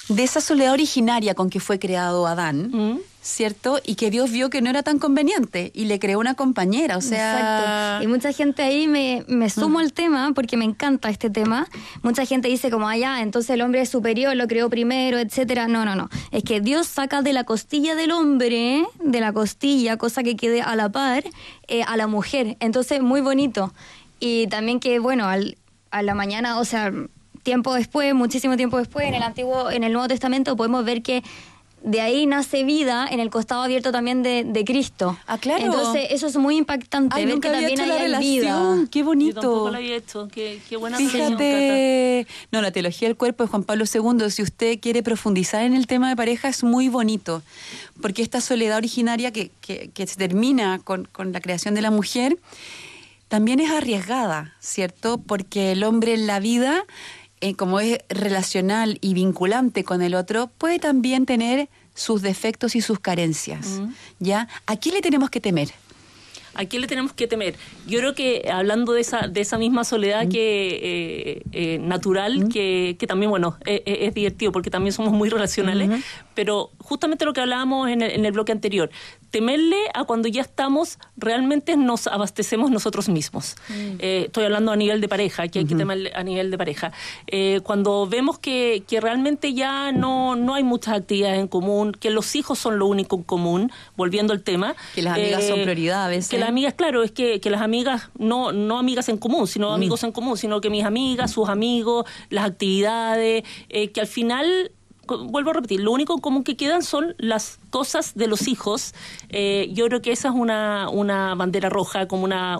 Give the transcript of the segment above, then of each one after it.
de esa soledad originaria con que fue creado Adán, ¿cierto? Y que Dios vio que no era tan conveniente y le creó una compañera, o sea... Exacto. Y mucha gente ahí me sumo al tema porque me encanta este tema. Mucha gente dice como, entonces el hombre es superior, lo creó primero, etcétera. No. Es que Dios saca de la costilla del hombre, de la costilla, cosa que quede a la par, a la mujer. Entonces, muy bonito. Y también que, bueno, a la mañana, o sea, tiempo después, muchísimo tiempo después, en el Nuevo Testamento podemos ver que de ahí nace vida en el costado abierto también de Cristo. Ah, claro. Entonces, eso es muy impactante, ver que también hay vida. Qué bonito. Yo tampoco lo había hecho. Qué buena Fíjate. No, la teología del cuerpo de Juan Pablo II, si usted quiere profundizar en el tema de pareja, es muy bonito. Porque esta soledad originaria que se termina con la creación de la mujer, también es arriesgada, ¿cierto? Porque el hombre en la vida, como es relacional y vinculante con el otro, puede también tener sus defectos y sus carencias, ¿ya? ¿A quién le tenemos que temer? ¿A quién le tenemos que temer? Yo creo que hablando de esa misma soledad que natural, que también, bueno, es divertido porque también somos muy relacionales, pero justamente lo que hablábamos en el bloque anterior, temerle a cuando ya estamos, realmente nos abastecemos nosotros mismos. Estoy hablando a nivel de pareja, que hay que temerle a nivel de pareja. Cuando vemos que realmente ya no hay muchas actividades en común, que los hijos son lo único en común, volviendo al tema. Que las amigas son prioridad a veces. Que las amigas, claro, es que las amigas, no amigas en común, sino amigos en común, sino que mis amigas, sus amigos, las actividades, que al final... Vuelvo a repetir, lo único en común que quedan son las cosas de los hijos. Yo creo que esa es una bandera roja, como una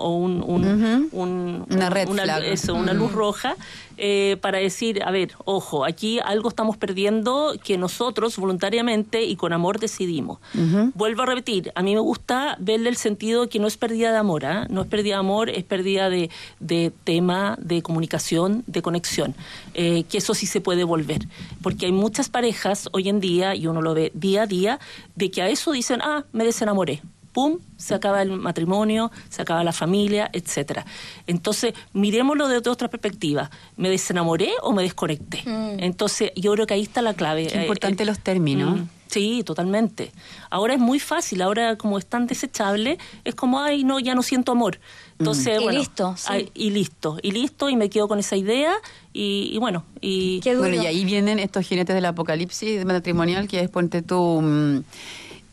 red flag. Eso, una luz roja, para decir, a ver, ojo, aquí algo estamos perdiendo que nosotros voluntariamente y con amor decidimos. Vuelvo a repetir, a mí me gusta verle el sentido que no es pérdida de amor, no es pérdida de amor, es pérdida de tema, de comunicación, de conexión, que eso sí se puede volver, porque hay muchas parejas hoy en día, y uno lo ve día a día, de que a eso dicen, me desenamoré. Pum, se acaba el matrimonio, se acaba la familia, etcétera. Entonces, miremoslo desde otra perspectiva. ¿Me desenamoré o me desconecté? Entonces, yo creo que ahí está la clave. Qué importante los términos. Sí, totalmente. Ahora es muy fácil, ahora como es tan desechable, es como, no, ya no siento amor. Entonces, y listo. Sí. Y listo, y me quedo con esa idea, y bueno. Bueno, y ahí vienen estos jinetes del apocalipsis matrimonial, que es, ponte tú...